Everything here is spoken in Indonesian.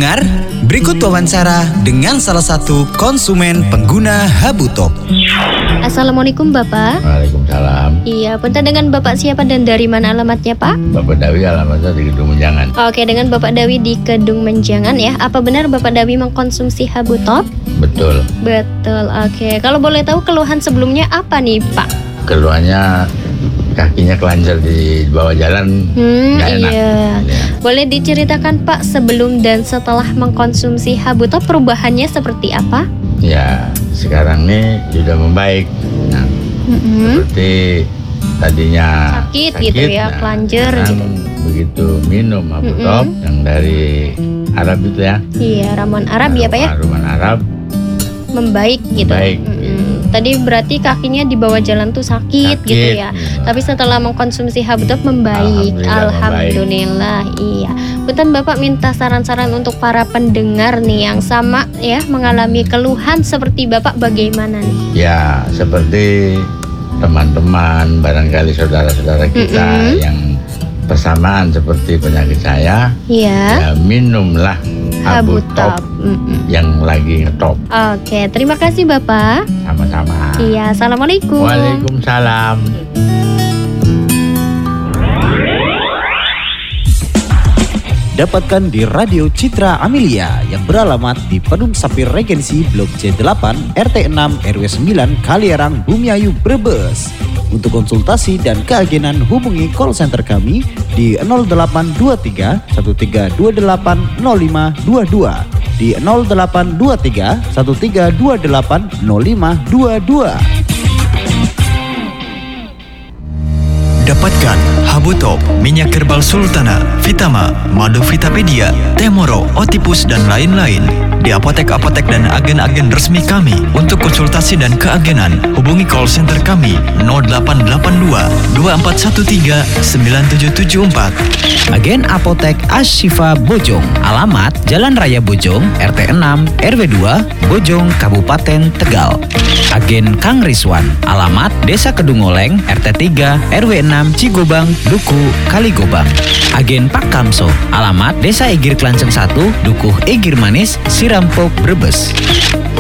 pendengar, berikut wawancara dengan salah satu konsumen pengguna Habutop. Assalamualaikum Bapak. Waalaikumsalam. Iya, punten dengan Bapak siapa dan dari mana alamatnya Pak? Bapak Dawi, alamatnya di Kedung Menjangan. Oke, dengan Bapak Dawi di Kedung Menjangan ya. Apa benar Bapak Dawi mengkonsumsi Habutop? Betul. Betul, oke. Kalau boleh tahu keluhan sebelumnya apa nih Pak? Keluarnya kakinya kelancar di bawah jalan, nggak enak. Iya. Ya. Boleh diceritakan Pak sebelum dan setelah mengkonsumsi Habutop perubahannya seperti apa? Ya, sekarang ini sudah membaik. Nah, seperti tadinya Sakit gitu ya, kelancar sekarang gitu. Begitu minum Habutop yang dari Arab itu ya. Iya, ramuan Arab ya Pak ya? Ramuan Arab Membaik gitu. Baik. Tadi berarti kakinya di bawah jalan tuh sakit gitu ya. Tapi setelah mengkonsumsi Habutop membaik. Alhamdulillah. Iya. Punten Bapak minta saran-saran untuk para pendengar nih yang sama ya mengalami keluhan seperti Bapak bagaimana nih? Ya, seperti teman-teman, barangkali saudara-saudara kita yang persamaan seperti penyakit saya, Iya. ya minumlah Habutop yang lagi ngetop. Oke, terima kasih Bapak. Sama-sama. Iya, assalamualaikum. Waalaikumsalam. Dapatkan di Radio Citra Amelia yang beralamat di Pedung Sapir Regensi Blok C8 RT 6 RW 9 Kaliarang Bumiayu Brebes. Untuk konsultasi dan keagenan hubungi call center kami di 0823 1328 0522 di 0823 1328 0522. Dapatkan Habutop, minyak kerbau sultana, Vitama, madu Vitapedia, Temoro, Otipus dan lain-lain di apotek-apotek dan agen-agen resmi kami. Untuk konsultasi dan keagenan hubungi call center kami 0882 2413 9774. Agen Apotek Ashifa Bojong, alamat Jalan Raya Bojong, RT 6, RW 2, Bojong, Kabupaten Tegal. Agen Kang Riswan, alamat Desa Kedungoleng, RT 3, RW 6, Cigobang, Duku, Kaligobang. Agen Pak Kamso, alamat Desa Egir Klanceng 1, Dukuh Egir Manis, Sirampok, Brebes.